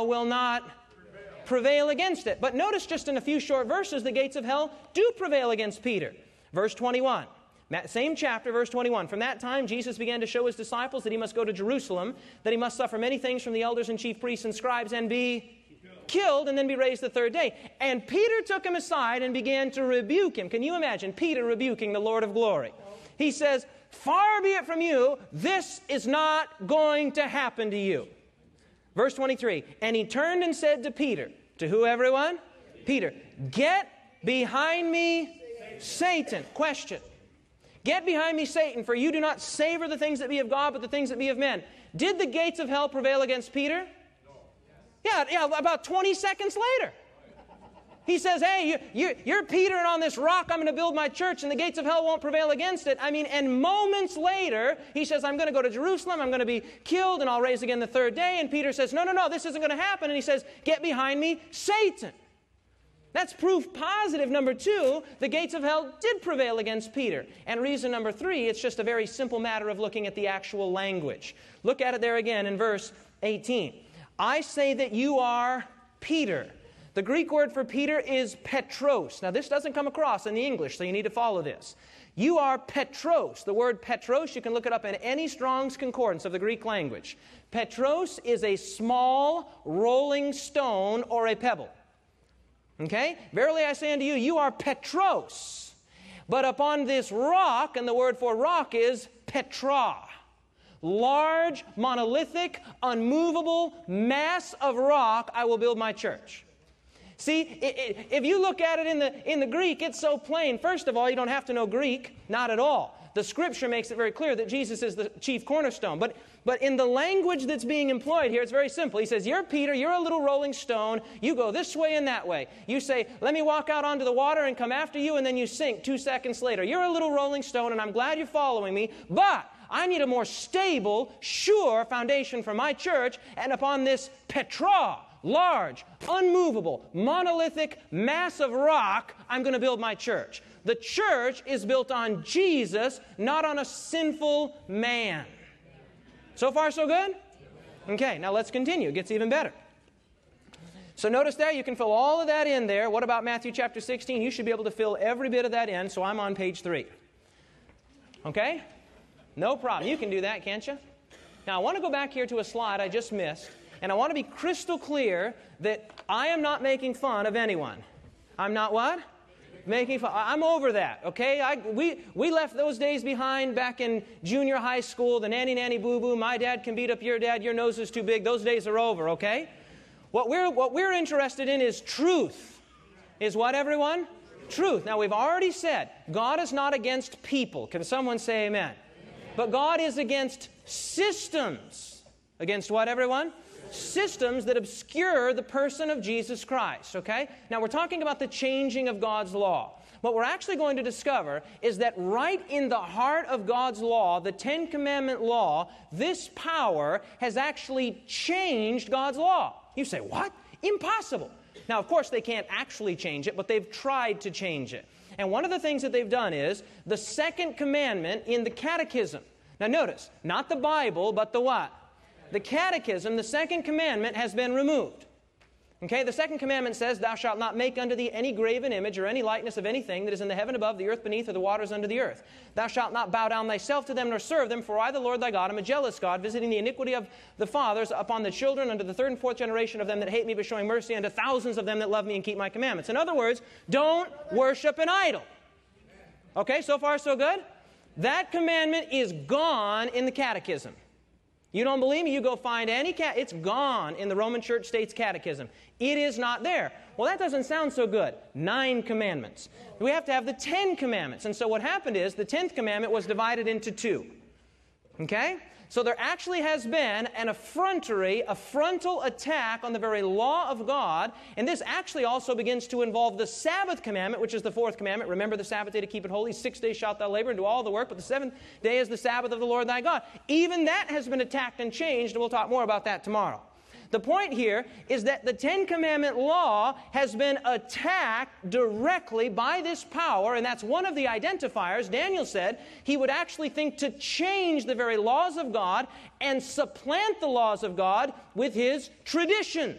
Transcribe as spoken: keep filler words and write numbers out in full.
hell will not prevail against it. But notice just in a few short verses, the gates of hell do prevail against Peter. Verse twenty-one. That same chapter, verse twenty-one. From that time, Jesus began to show his disciples that he must go to Jerusalem, that he must suffer many things from the elders and chief priests and scribes, and be killed, and then be raised the third day. And Peter took him aside and began to rebuke him. Can you imagine Peter rebuking the Lord of glory? He says, far be it from you, this is not going to happen to you. Verse twenty-three. And he turned and said to Peter, to who, everyone? Peter, get behind me, Satan. Question. Get behind me, Satan, for you do not savor the things that be of God, but the things that be of men. Did the gates of hell prevail against Peter? No. Yeah, yeah, about twenty seconds later. He says, hey, you, you, you're Peter, and on this rock I'm going to build my church, and the gates of hell won't prevail against it. I mean, and moments later, he says, I'm going to go to Jerusalem, I'm going to be killed, and I'll rise again the third day. And Peter says, no, no, no, this isn't going to happen. And he says, get behind me, Satan. That's proof positive. Number two, the gates of hell did prevail against Peter. And reason number three, it's just a very simple matter of looking at the actual language. Look at it there again in verse eighteen. I say that you are Peter. The Greek word for Peter is Petros. Now, this doesn't come across in the English, so you need to follow this. You are Petros. The word Petros, you can look it up in any Strong's Concordance of the Greek language. Petros is a small rolling stone or a pebble. Okay? Verily I say unto you, you are Petros. But upon this rock, and the word for rock is Petra. Large, monolithic, unmovable mass of rock, I will build my church. See, it, it, if you look at it in the, in the Greek, it's so plain. First of all, you don't have to know Greek. Not at all. The Scripture makes it very clear that Jesus is the chief cornerstone. But, but in the language that's being employed here, it's very simple. He says, you're Peter, you're a little rolling stone. You go this way and that way. You say, let me walk out onto the water and come after you, and then you sink two seconds later. You're a little rolling stone, and I'm glad you're following me, but I need a more stable, sure foundation for my church, and upon this Petra, large, unmovable, monolithic mass of rock, I'm going to build my church. The church is built on Jesus, not on a sinful man. So far, so good? Okay, now let's continue. It gets even better. So notice there, you can fill all of that in there. What about Matthew chapter sixteen? You should be able to fill every bit of that in, so I'm on page three. Okay? No problem. You can do that, can't you? Now, I want to go back here to a slide I just missed, and I want to be crystal clear that I am not making fun of anyone. I'm not what? Making fun. I'm over that, okay? I, we, we left those days behind back in junior high school, the nanny, nanny, boo-boo, my dad can beat up your dad, your nose is too big. Those days are over, okay? What we're, what we're interested in is truth. Is what, everyone? Truth. Now, we've already said, God is not against people. Can someone say amen? Amen. But God is against systems. Against what, everyone? Systems that obscure the person of Jesus Christ, okay? Now, we're talking about the changing of God's law. What we're actually going to discover is that right in the heart of God's law, the Ten Commandment law, this power has actually changed God's law. You say, what? Impossible. Now, of course, they can't actually change it, but they've tried to change it. And one of the things that they've done is the second commandment in the catechism. Now, notice, not the Bible, but the what? The catechism, the second commandment, has been removed. Okay, the second commandment says, thou shalt not make unto thee any graven image or any likeness of anything that is in the heaven above, the earth beneath, or the waters under the earth. Thou shalt not bow down thyself to them nor serve them, for I, the Lord thy God, am a jealous God, visiting the iniquity of the fathers upon the children unto the third and fourth generation of them that hate me, but showing mercy unto thousands of them that love me and keep my commandments. In other words, don't worship an idol. Okay, so far so good? That commandment is gone in the catechism. You don't believe me? You go find any cat. It's gone in the Roman Church State's catechism. It is not there. Well, that doesn't sound so good. Nine commandments. We have to have the Ten Commandments. And so what happened is the tenth commandment was divided into two. Okay? So there actually has been an effrontery, a frontal attack on the very law of God. And this actually also begins to involve the Sabbath commandment, which is the fourth commandment. Remember the Sabbath day to keep it holy. Six days shalt thou labor and do all the work, but the seventh day is the Sabbath of the Lord thy God. Even that has been attacked and changed, and we'll talk more about that tomorrow. The point here is that the Ten Commandment law has been attacked directly by this power, and that's one of the identifiers. Daniel said he would actually think to change the very laws of God and supplant the laws of God with his traditions.